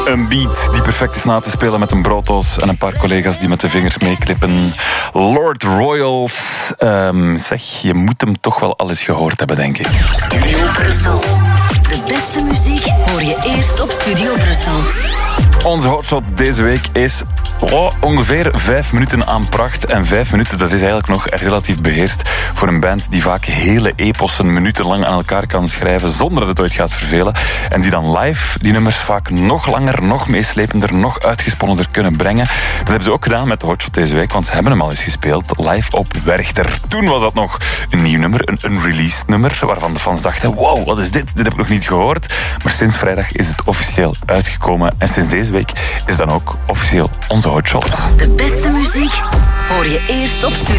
Een beat die perfect is na te spelen met een brooddoos en een paar collega's die met de vingers meeklippen. Lord Royals. Zeg, je moet hem toch wel al eens gehoord hebben, denk ik. Studio Brussel. De beste muziek hoor je eerst op Studio Brussel. Onze hotshot deze week is ongeveer 5 minuten aan pracht. En 5 minuten, dat is eigenlijk nog relatief beheerst voor een band die vaak hele epossen minutenlang aan elkaar kan schrijven zonder dat het ooit gaat vervelen. En die dan live die nummers vaak nog langer, nog meeslepender, nog uitgesponnender kunnen brengen. Dat hebben ze ook gedaan met de hotshot deze week, want ze hebben hem al eens gespeeld live op Werchter. Toen was dat nog een nieuw nummer, een unreleased nummer, waarvan de fans dachten, wow, wat is dit? Dit heb ik nog niet gehoord. Maar sinds vrijdag is het officieel uitgekomen. En sinds deze week is dan ook officieel onze hotshot. De beste muziek hoor je eerst op Studio